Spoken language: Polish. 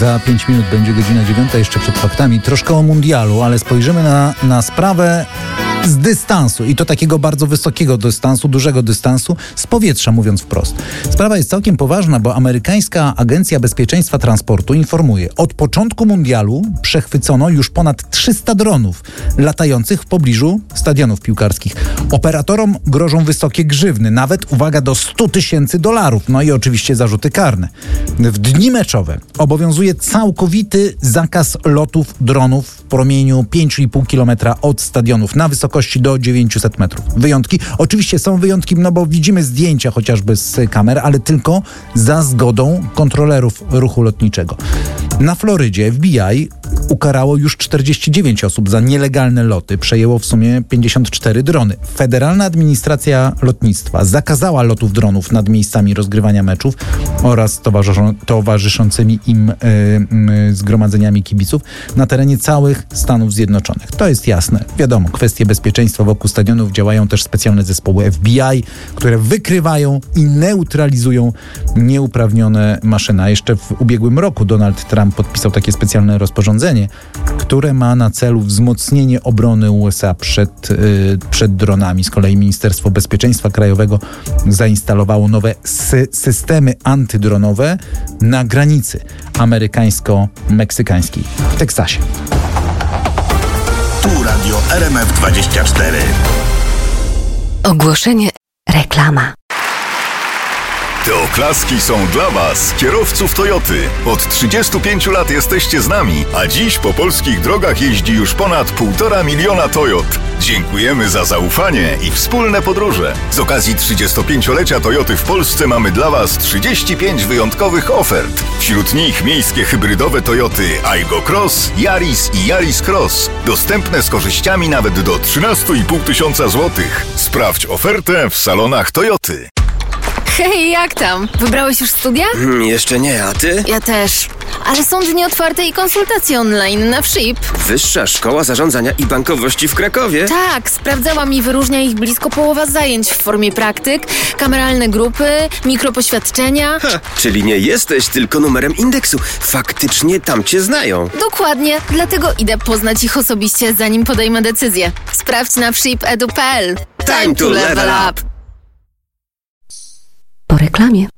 Za 5 minut będzie godzina 9, jeszcze przed faktami. Troszkę o mundialu, ale spojrzymy na sprawę z dystansu i to takiego bardzo wysokiego dystansu, dużego dystansu, z powietrza, mówiąc wprost. Sprawa jest całkiem poważna, bo amerykańska Agencja Bezpieczeństwa Transportu informuje, od początku mundialu przechwycono już ponad 300 dronów latających w pobliżu stadionów piłkarskich. Operatorom grożą wysokie grzywny, nawet, uwaga, do $100,000. No i oczywiście zarzuty karne. W dni meczowe obowiązuje całkowity zakaz lotów dronów w promieniu 5,5 km od stadionów na wysokości do 900 metrów. Wyjątki? Oczywiście są wyjątki, no bo widzimy zdjęcia chociażby z kamer, ale tylko za zgodą kontrolerów ruchu lotniczego. Na Florydzie FBI ukarało już 49 osób za nielegalne loty. Przejęło w sumie 54 drony. Federalna Administracja Lotnictwa zakazała lotów dronów nad miejscami rozgrywania meczów oraz towarzyszącymi im zgromadzeniami kibiców na terenie całych Stanów Zjednoczonych. To jest jasne. Wiadomo, kwestie bezpieczeństwa wokół stadionów, działają też specjalne zespoły FBI, które wykrywają i neutralizują nieuprawnione maszyny. A jeszcze w ubiegłym roku Donald Trump podpisał takie specjalne rozporządzenie, które ma na celu wzmocnienie obrony USA przed dronami. Z kolei Ministerstwo Bezpieczeństwa Krajowego zainstalowało nowe systemy antydronowe na granicy amerykańsko-meksykańskiej w Teksasie. Tu Radio RMF24. Ogłoszenie, reklama. Te oklaski są dla Was, kierowców Toyoty. Od 35 lat jesteście z nami, a dziś po polskich drogach jeździ już ponad 1,5 miliona Toyot. Dziękujemy za zaufanie i wspólne podróże. Z okazji 35-lecia Toyoty w Polsce mamy dla Was 35 wyjątkowych ofert. Wśród nich miejskie hybrydowe Toyoty Aygo Cross, Yaris i Yaris Cross. Dostępne z korzyściami nawet do 13,5 tysiąca złotych. Sprawdź ofertę w salonach Toyoty. Hej, jak tam? Wybrałeś już studia? Jeszcze nie, a ty? Ja też. Ale są dni otwarte i konsultacje online na WSIP. Wyższa Szkoła Zarządzania i Bankowości w Krakowie? Tak, sprawdzałam i wyróżnia ich blisko połowa zajęć w formie praktyk, kameralne grupy, mikropoświadczenia. Czyli nie jesteś tylko numerem indeksu. Faktycznie tam cię znają. Dokładnie, dlatego idę poznać ich osobiście, zanim podejmę decyzję. Sprawdź na wsip.edu.pl. Time to level up! Po reklamie.